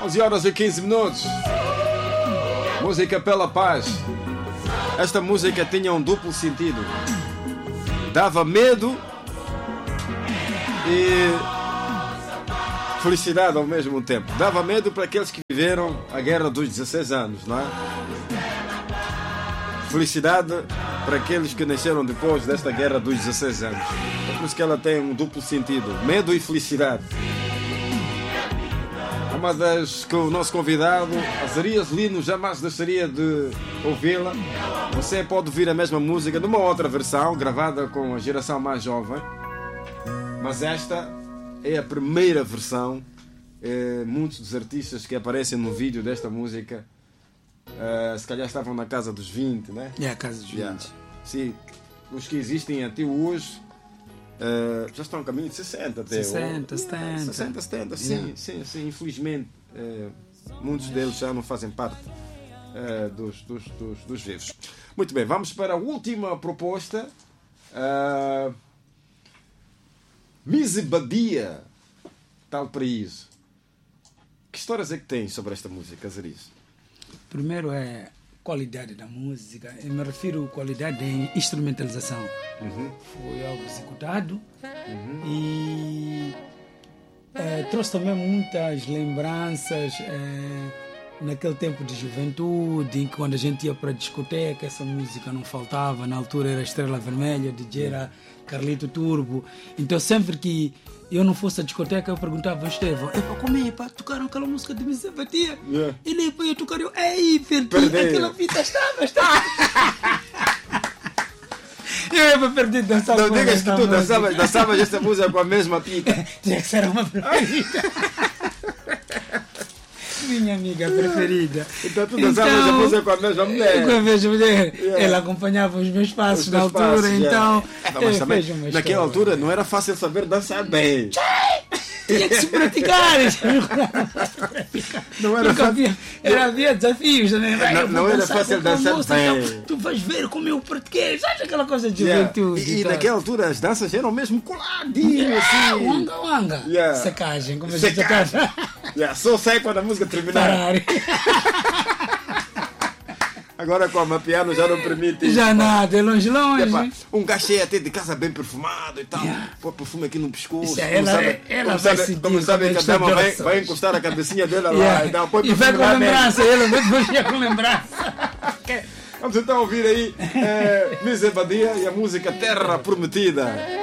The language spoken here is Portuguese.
11h15. Música pela paz. Esta música tinha um duplo sentido. Dava medo e felicidade ao mesmo tempo. Dava medo para aqueles que viveram a guerra dos 16 anos, não é? Felicidade para aqueles que nasceram depois desta guerra dos 16 anos. É por isso que ela tem um duplo sentido. Medo e felicidade. Uma das que o nosso convidado, Azarias Lino, jamais deixaria de ouvi-la. Você pode ouvir a mesma música numa outra versão, gravada com a geração mais jovem. Mas esta é a primeira versão. Muitos dos artistas que aparecem no vídeo desta música se calhar estavam na casa dos 20, né? É, a casa dos 20. Yeah. Sim, os que existem até hoje já estão a caminho de 60 até. 60, 70, sim, infelizmente muitos deles já não fazem parte dos vivos. Muito bem, vamos para a última proposta. Mize Badia, Tal Paraíso. Que histórias é que tem sobre esta música, Azarias? Primeiro é qualidade da música. Eu me refiro à qualidade da instrumentalização. Foi algo executado e trouxe também muitas lembranças naquele tempo de juventude, em que quando a gente ia para a discoteca, essa música não faltava. Na altura era Estrela Vermelha, o DJ era Carlito Turbo. Então sempre que eu não fosse à discoteca, eu perguntava ao Estevão: como é, pá, tocaram aquela música de Mize Badia? Ele, pá, eu tocaram, ei, perdi, aquela fita estava. Eu ia perder dançar. Não digas que tu dançavas esta música com a mesma pica. Tinha que ser uma preferida. Minha amiga preferida. Então tu dançavas a música com a mesma mulher. Com a mesma mulher. Ela acompanhava os meus passos na altura, então. Mas também, naquela altura não era fácil saber dançar bem. Tinha que se praticar. Não era fácil. Havia desafios também. Não era fácil dançar bem. Tu vais ver como eu pratiquei. Sabe aquela coisa de juventude? E naquela altura as danças eram mesmo coladinhas. Wanga. Secagem. Como secagem. Só sai quando a música terminar. Agora com a Mapiano já não permite. Já nada, é longe. Um cachê até de casa bem perfumado e tal. Pô, perfume aqui no pescoço. Como sabe que a dama vai encostar a cabecinha dela lá. E vai com lembrança. Ela vai com lembrança. Vamos então ouvir aí Mize Badia e a música Terra Prometida.